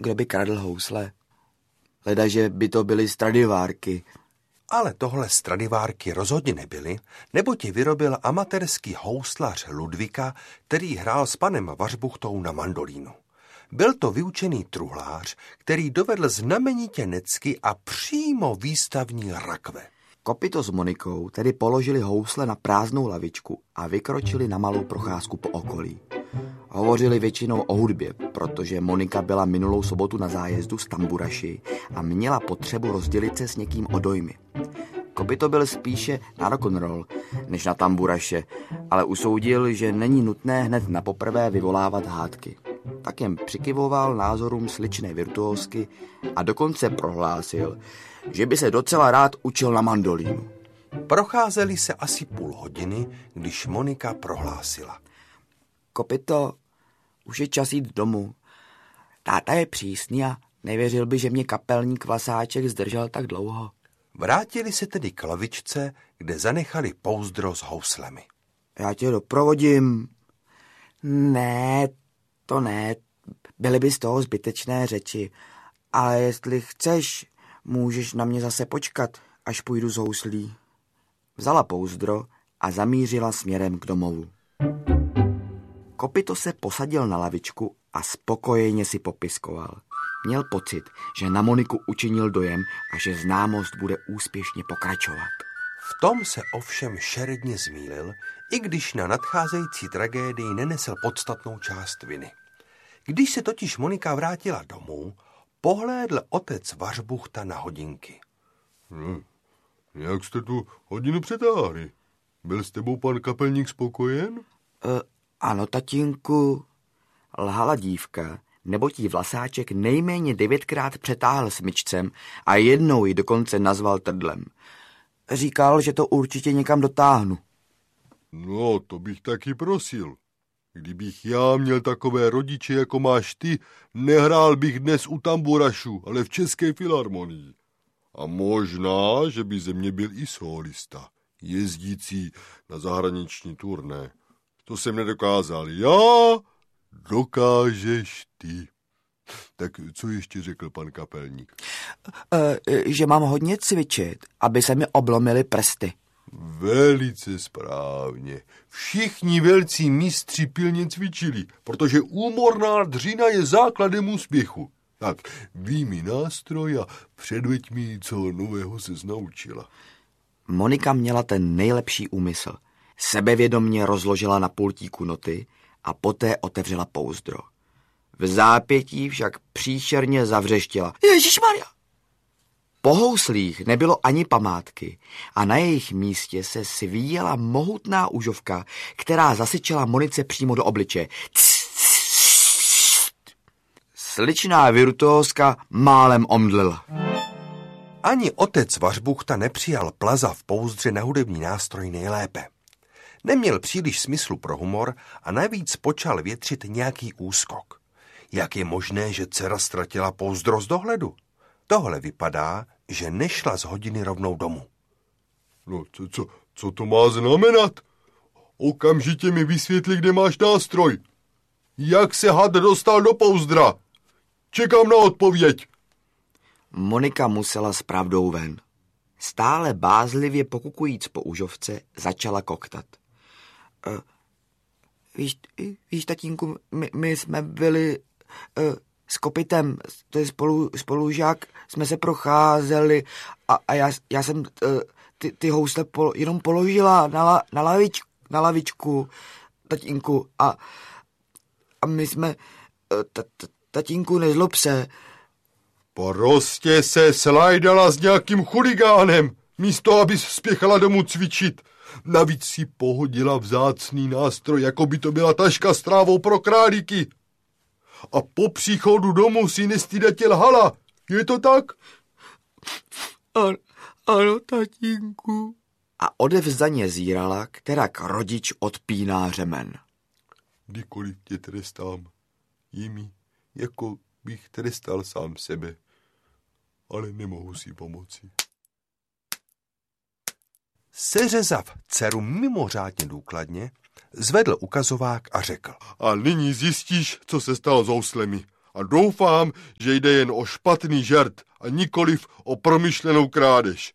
Kdo by kradl housle? Leda, že by to byly Stradivárky. Ale tohle Stradivárky rozhodně nebyly, neboť je vyrobil amatérský houslař Ludvíka, který hrál s panem Vařbuchtou na mandolínu. Byl to vyučený truhlář, který dovedl znamenitě necky a přímo výstavní rakve. Kopyto s Monikou tedy položili housle na prázdnou lavičku a vykročili na malou procházku po okolí. Hovořili většinou o hudbě, protože Monika byla minulou sobotu na zájezdu z Tamburaši a měla potřebu rozdělit se s někým o dojmy. Kopyto byl spíše na rock'n'roll než na Tamburaše, ale usoudil, že není nutné hned na poprvé vyvolávat hádky. Tak jen přikyvoval názorům sličné virtuózky a dokonce prohlásil, že by se docela rád učil na mandolínu. Procházeli se asi půl hodiny, když Monika prohlásila. Kopyto, už je čas jít domů. Táta je přísný a nevěřil by, že mě kapelník Vlasáček zdržel tak dlouho. Vrátili se tedy k lavičce, kde zanechali pouzdro s houslemi. Já tě doprovodím. Ne, to ne. Byly by z toho zbytečné řeči. Ale jestli chceš, můžeš na mě zase počkat, až půjdu z houslí. Vzala pouzdro a zamířila směrem k domovu. Kopyto se posadil na lavičku a spokojeně si popiskoval. Měl pocit, že na Moniku učinil dojem a že známost bude úspěšně pokračovat. V tom se ovšem šeredně zmýlil, i když na nadcházející tragédii nenesl podstatnou část viny. Když se totiž Monika vrátila domů, pohlédl otec Vařbuchta na hodinky. Jak jste tu hodinu přetáhli? Byl s tebou pan kapelník spokojen? Ano, tatínku, lhala dívka, neboť jí Vlasáček nejméně 9krát přetáhl smyčcem a jednou ji dokonce nazval trdlem. Říkal, že to určitě někam dotáhnu. No, to bych taky prosil. Kdybych já měl takové rodiče, jako máš ty, nehrál bych dnes u Tamburašu, ale v České filharmonii. A možná, že by ze mě byl i solista, jezdící na zahraniční turné. To jsem nedokázal já, dokážeš ty. Tak co ještě řekl pan kapelník? Že mám hodně cvičit, aby se mi oblomily prsty. Velice správně. Všichni velcí mistři pilně cvičili, protože úmorná dřina je základem úspěchu. Tak, výjmi nástroj a předveď mi, co nového ses naučila. Monika měla ten nejlepší úmysl. Sebevědomně rozložila na pultíku noty a poté otevřela pouzdro. V zápětí však příšerně zavřeštila. Ježišmarja! Po houslích nebylo ani památky a na jejich místě se svíjela mohutná užovka, která zasyčela Monice přímo do obličeje. Sličná virtuózka málem omdlila. Ani otec Vařbuchta nepřijal plaza v pouzdře na hudební nástroj nejlépe. Neměl příliš smyslu pro humor a navíc počal větřit nějaký úskok. Jak je možné, že dcera ztratila pouzdro z dohledu? Tohle vypadá, že nešla z hodiny rovnou domů. No, co to má znamenat? Okamžitě mi vysvětli, kde máš nástroj. Jak se had dostal do pouzdra? Čekám na odpověď. Monika musela s pravdou ven. Stále bázlivě pokukujíc po užovce, začala koktat. Víš, tatínku, my jsme byli s Kopytem, to je spolužák, jsme se procházeli a já jsem ty housle jenom položila na lavičku, tatínku, a my jsme, tatínku, nezlob se. Prostě se slajdala s nějakým chuligánem, místo abys spěchala domů cvičit. Navíc si pohodila vzácný nástroj, jako by to byla taška s trávou pro králíky. A po příchodu domů si nestydatě lhala. Je to tak? Ano, tatínku. A odevzdaně zírala, kterak rodič odpíná řemen. Kdykoliv tě trestám, jimi, jako bych trestal sám sebe, ale nemohu si pomoci. Seřezav dceru mimořádně důkladně, zvedl ukazovák a řekl. A nyní zjistíš, co se stalo s houslemi. a doufám, že jde jen o špatný žert a nikoliv o promyšlenou krádež.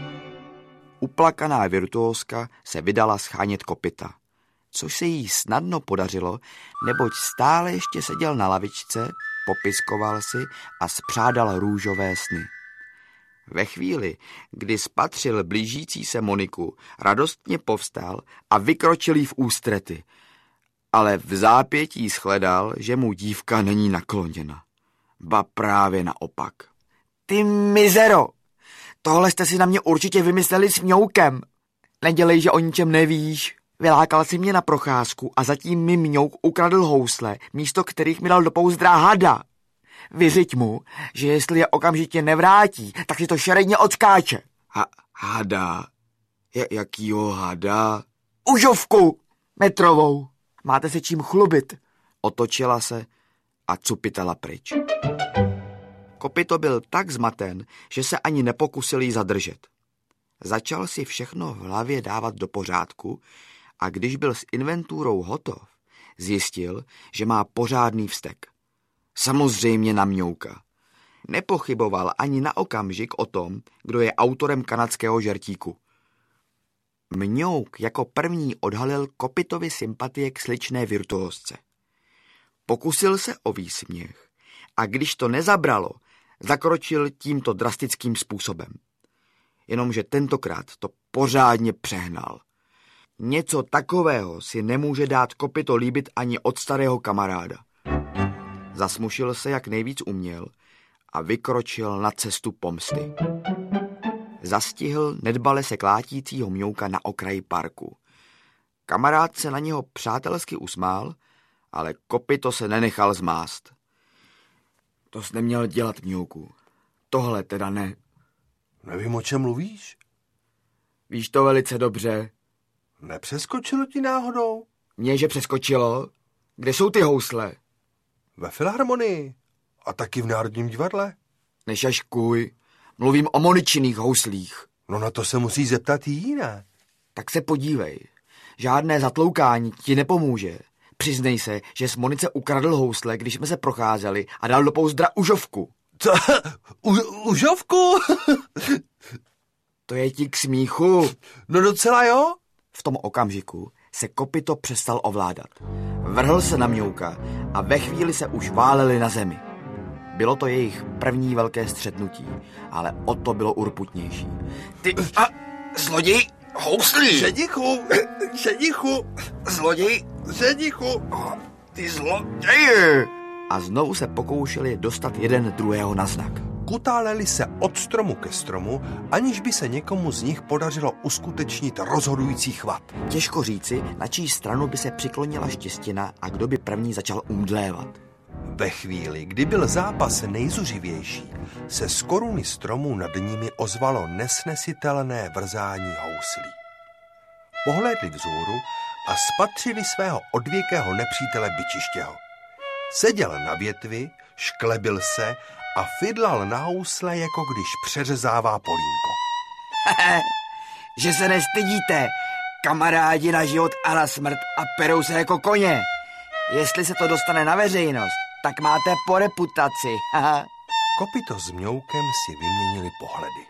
Uplakaná virtuózka se vydala schánět kopyta, což se jí snadno podařilo, neboť stále ještě seděl na lavičce, popiskoval si a spřádal růžové sny. Ve chvíli, kdy spatřil blížící se Moniku, radostně povstal a vykročil jí v ústrety, ale v zápětí shledal, že mu dívka není nakloněna. Ba právě naopak. Ty mizero! Tohle jste si na mě určitě vymysleli s Mňoukem. Nedělej, že o ničem nevíš. Vylákal si mě na procházku a zatím mi Mňouk ukradl housle, místo kterých mi dal do pouzdra hada. Vyřiď mu, že jestli je okamžitě nevrátí, tak si to šeredně odskáče. Hada? Jakýho hada? Užovku! Metrovou. Máte se čím chlubit. Otočila se a cupitala pryč. Kopyto byl tak zmaten, že se ani nepokusil jí zadržet. Začal si všechno v hlavě dávat do pořádku a když byl s inventурou hotov, zjistil, že má pořádný vztek. Samozřejmě na Mňouka. Nepochyboval ani na okamžik o tom, kdo je autorem kanadského žertíku. Mňouk jako první odhalil Kopytovi sympatie k sličné virtuózce. Pokusil se o výsměch a když to nezabralo, zakročil tímto drastickým způsobem. Jenomže tentokrát to pořádně přehnal. Něco takového si nemůže dát Kopyto líbit ani od starého kamaráda. Zasmušil se, jak nejvíc uměl a vykročil na cestu pomsty. Zastihl nedbale se klátícího Mňouka na okraji parku. Kamarád se na něho přátelsky usmál, ale Kopyto se nenechal zmást. To jsi neměl dělat, Mňouku. Tohle teda ne. Nevím, o čem mluvíš. Víš to velice dobře. Nepřeskočilo ti náhodou? Mně, že přeskočilo. Kde jsou ty housle? Ve filharmonii. A taky v Národním divadle. Nešaškuj. Mluvím o Moničiných houslích. No na to se musí zeptat i jiné. Tak se podívej. Žádné zatloukání ti nepomůže. Přiznej se, že z Monice ukradl housle, když jsme se procházeli a dal do pouzdra užovku. Co? Užovku? To je ti k smíchu. No docela jo. V tom okamžiku se Kopyto přestal ovládat. Vrhl se na Mňouka a ve chvíli se už váleli na zemi. Bylo to jejich první velké střetnutí, ale o to bylo urputnější. Ty zloděj, houslí! Šedichu! Zloděj! Šedichu! Ty zloději! A znovu se pokoušeli dostat jeden druhého na znak. Kutáleli se od stromu ke stromu, aniž by se někomu z nich podařilo uskutečnit rozhodující chvat. Těžko říci, na čí stranu by se přiklonila štěstina a kdo by první začal umdlévat. Ve chvíli, kdy byl zápas nejzuřivější, se z koruny stromů nad nimi ozvalo nesnesitelné vrzání houslí. Pohlédli vzhůru a spatřili svého odvěkého nepřítele Bičištěho. Seděl na větvi, šklebil se a fidlal na housle, jako když přeřezává polínko. Že se nestydíte, kamarádi na život a na smrt a perou se jako koně. Jestli se to dostane na veřejnost, tak máte po reputaci. Kopyto s Mňoukem si vyměnili pohledy.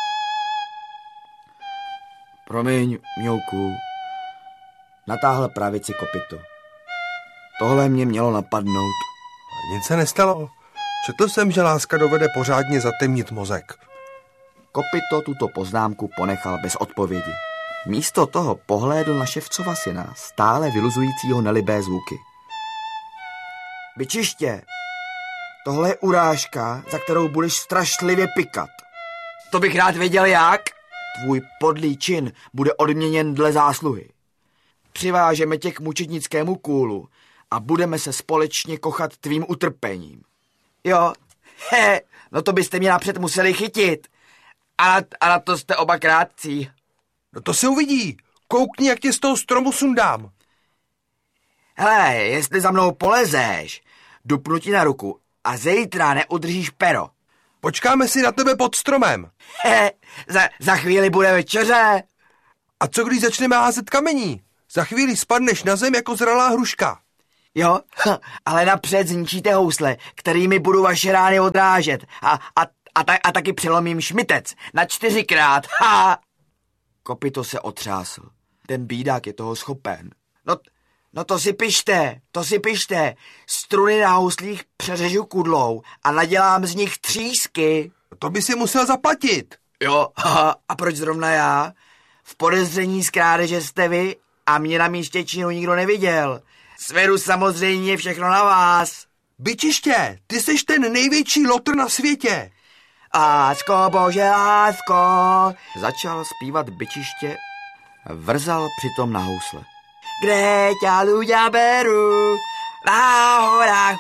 Promiň, Mňouku, natáhl pravici Kopyto. Tohle mě mělo napadnout. Nic se nestalo. Četl jsem, že láska dovede pořádně zatemnit mozek. Kopyto tuto poznámku ponechal bez odpovědi. Místo toho pohlédl na ševcova syna, stále vyluzujícího nelibé zvuky. Bičiště, tohle je urážka, za kterou budeš strašlivě pikat. To bych rád věděl jak. Tvůj podlý čin bude odměněn dle zásluhy. Přivážeme tě k mučednickému kůlu a budeme se společně kochat tvým utrpením. Jo, no to byste mě napřed museli chytit. A na to jste oba krátcí. No to se uvidí. Koukni, jak tě z toho stromu sundám. Hele, jestli za mnou polezeš, dupnu ti na ruku a zítra neudržíš pero. Počkáme si na tebe pod stromem. Za chvíli bude večeře. A co když začneme házet kamení? Za chvíli spadneš na zem jako zralá hruška. Jo, ale napřed zničíte housle, kterými budu vaše rány odrážet. A taky přelomím šmitec na 4krát. Ha! Kopyto se otřásl. Ten bídák je toho schopen. No to si pište. Struny na houslích přeřežu kudlou a nadělám z nich třísky. To by si musel zaplatit. Jo, a proč zrovna já? V podezření z krádeže jste vy a mě na místě činu nikdo neviděl. Sveru samozřejmě všechno na vás. Byčiště, ty seš ten největší lotr na světě. Lásko, bože, lásko. Začal zpívat Byčiště, vrzal přitom na housle. Kde ťa ľudia berú, na horách,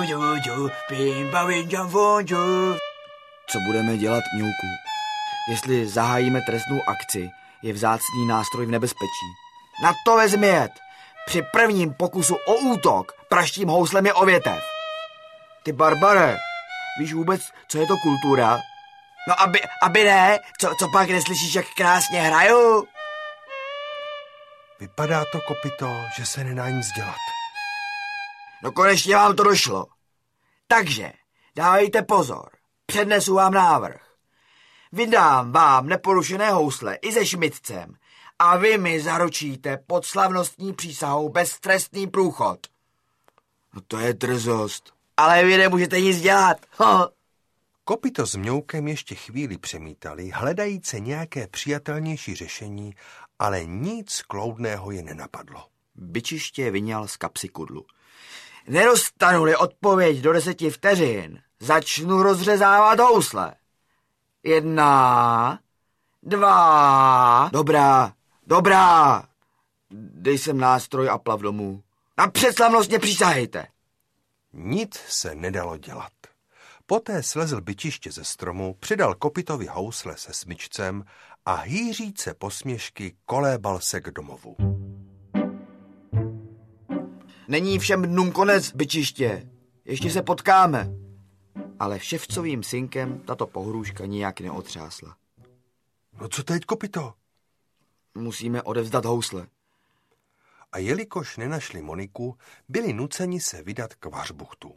Co budeme dělat, Mňouku? Jestli zahájíme trestnou akci, je vzácný nástroj v nebezpečí. Na to vezmi jet. Při prvním pokusu o útok praštím houslem je o větev. Ty Barbare, víš vůbec, co je to kultura? No aby ne, co pak neslyšíš, jak krásně hraju? Vypadá to, Kopyto, že se nedá nic dělat. No konečně vám to došlo. Takže dávejte pozor, přednesu vám návrh. Vydám vám neporušené housle i se šmitcem a vy mi zaručíte pod slavnostní přísahou beztrestný průchod. No to je drzost. Ale vy nemůžete nic dělat. Kopyto s Mňoukem ještě chvíli přemítali, hledajíce nějaké přijatelnější řešení, ale nic kloudného je nenapadlo. Byčiště vyňal z kapsy kudlu. Nedostanu-li odpověď do 10 vteřin, začnu rozřezávat housle. 1, 2... Dobrá. Dej sem nástroj a plav domů. Napřed slavnostně přísahejte. Nic se nedalo dělat. Poté slezl Byčiště ze stromu, přidal Kopytovi housle se smyčcem a hýříce posměšky kolébal se k domovu. Není všem dnům konec, Byčiště. Ještě se potkáme. Ale ševcovým synkem tato pohrůžka nijak neotřásla. No co teď, Kopyto? Musíme odevzdat housle. A jelikož nenašli Moniku, byli nuceni se vydat k Vařbuchtům.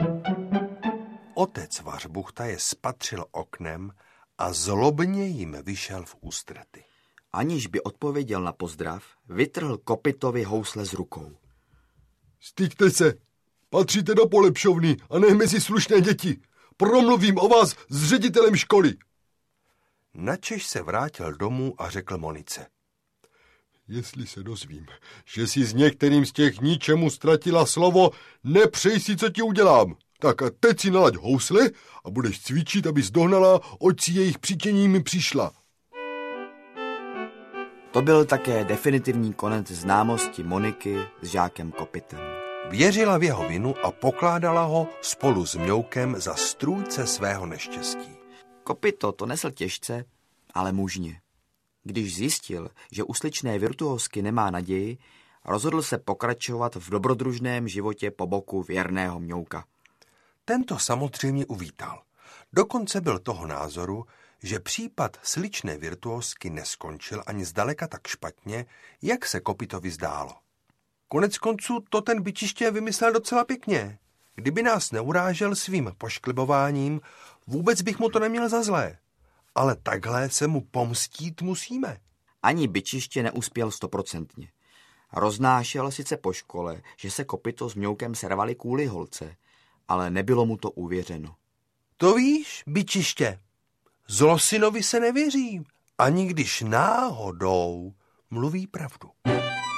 Otec Vařbuchta je spatřil oknem a zlobně jim vyšel v ústrety. Aniž by odpověděl na pozdrav, vytrhl Kopytovi housle z rukou. Styďte se, patříte do polepšovny a ne mezi slušné děti. Promluvím o vás s ředitelem školy. Načež se vrátil domů a řekl Monice. Jestli se dozvím, že jsi s některým z těch ničemu ztratila slovo, nepřej si, co ti udělám. Tak a teď si nalaď housle a budeš cvičit, abys dohnala, oč si jejich přitěním přišla. To byl také definitivní konec známosti Moniky s žákem Kopytem. Věřila v jeho vinu a pokládala ho spolu s Mňoukem za strůjce svého neštěstí. Kopyto to nesl těžce, ale mužně. Když zjistil, že u sličné virtuózky nemá naději, rozhodl se pokračovat v dobrodružném životě po boku věrného Mňouka. Tento samozřejmě uvítal. Dokonce byl toho názoru, že případ sličné virtuózky neskončil ani zdaleka tak špatně, jak se Kopytovi zdálo. Konec konců to ten Byčiště vymyslel docela pěkně. Kdyby nás neurážel svým pošklibováním, vůbec bych mu to neměl za zlé. Ale takhle se mu pomstít musíme. Ani Byčiště neuspěl 100%. Roznášel sice po škole, že se Kopyto s Mňoukem servali kvůli holce, ale nebylo mu to uvěřeno. To víš, Byčiště, zlosynovi se nevěří, ani když náhodou mluví pravdu.